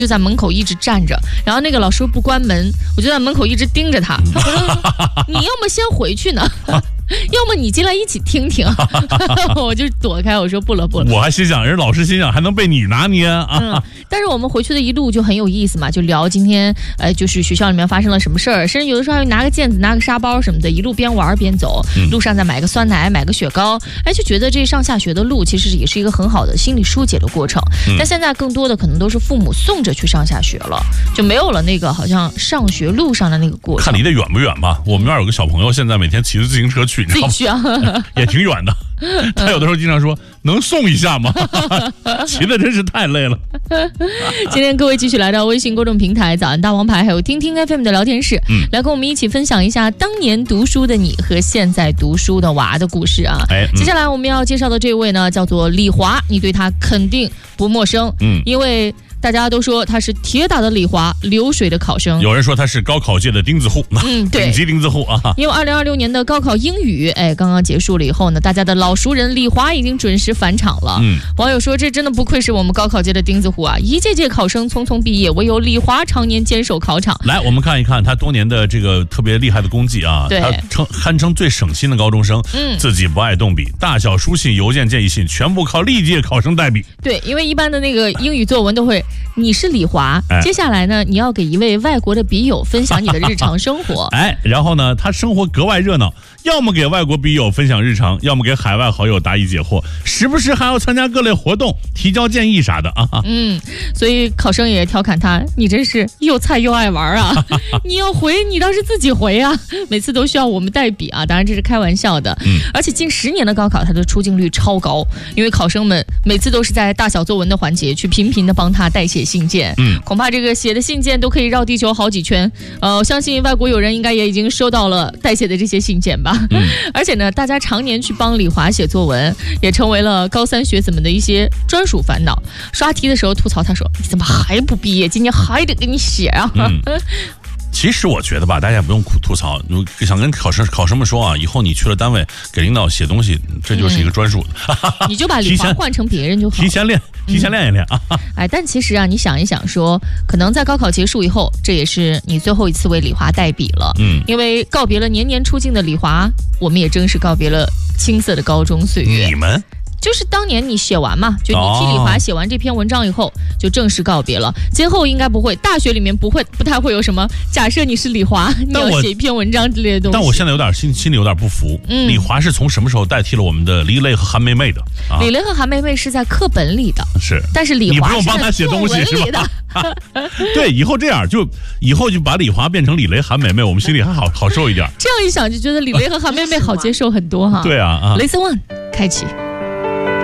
就在门口一直站着，然后那个老师不关门，我就在门口一直盯着他。他回来说：“你要么先回去呢，要么你进来一起听听。”我就躲开，我说不了。 我还心想，人老师心想还能被你拿捏啊。 但是我们回去的一路就很有意思嘛，就聊今天就是学校里面发生了什么事儿，甚至有的时候还拿个毽子、拿个沙包什么的，一路边玩边走，路上再买个酸奶、买个雪糕，就觉得这上下学的路其实也是一个很好的心理疏解的过程。但现在更多的可能都是父母送着去上下学了，就没有了那个好像上学路上的那个过程。 看离得远不远吧。我们那儿有个小朋友，现在每天骑着自行车去， 自己去啊， 也挺远的。他有的时候经常说：“能送一下吗？”骑的真是太累了。 今天各位继续来到微信公众平台早安大王牌，还有听听 FM 的聊天室，来跟我们一起分享一下当年读书的你和现在读书的娃的故事啊。接下来我们要介绍的这位呢，叫做李华，你对他肯定不陌生，因为大家都说他是铁打的李华，流水的考生。 有人说他是高考界的钉子户， 对， 顶级钉子户啊。 因为2026年的高考英语，刚刚结束了以后呢，大家的老熟人李华已经准时返场了。网友说这真的不愧是我们高考界的钉子户啊，一届届考生匆匆毕业，唯有李华常年坚守考场。 来，我们看一看他多年的这个特别厉害的功绩啊。 对， 他堪称最省心的高中生，自己不爱动笔，大小书信、邮件、建议信全部靠历届考生代笔。 对，因为一般的那个英语作文都会。你是李华，接下来呢，你要给一位外国的笔友分享你的日常生活。 然后呢，他生活格外热闹，要么给外国笔友分享日常，要么给海外好友答疑解惑，时不时还要参加各类活动，提交建议啥的啊。 所以考生也调侃他，你真是又菜又爱玩啊！你要回，你倒是自己回啊！每次都需要我们代笔啊，当然这是开玩笑的。而且近10年的高考，他的出镜率超高，因为考生们每次都是在大小作文的环节去频频的帮他代写信件。恐怕这个写的信件都可以绕地球好几圈。我相信外国友人应该也已经收到了代写的这些信件吧。而且呢，大家常年去帮李华写作文，也成为了高3学子们的一些专属烦恼。刷题的时候吐槽他说：“你怎么还不毕业？今年还得给你写啊！” 其实我觉得吧，大家也不用吐槽，想跟考生们说啊，以后你去了单位给领导写东西，这就是一个专属的， 你就把李华换成别人就好， 提前练一练啊。 但其实啊，你想一想说，可能在高考结束以后，这也是你最后一次为李华代笔了。因为告别了年年出镜的李华，我们也正式告别了青涩的高中岁月。 你们？ 就是当年你写完嘛，就你替李华写完这篇文章以后，就正式告别了。今后应该不会，大学里面不太会有什么。假设你是李华，你要写一篇文章之类的东西。 但我现在有点心里有点不服。李华是从什么时候代替了我们的李磊和韩梅梅的？ 李磊和韩梅梅是在课本里的， 是， 但是李华你不用帮他写东西是吧？对，以后这样就把李华变成李雷韩梅梅，我们心里还好受一点。 这样一想就觉得李雷和韩梅梅好接受很多哈。 对啊 Listen One 开启。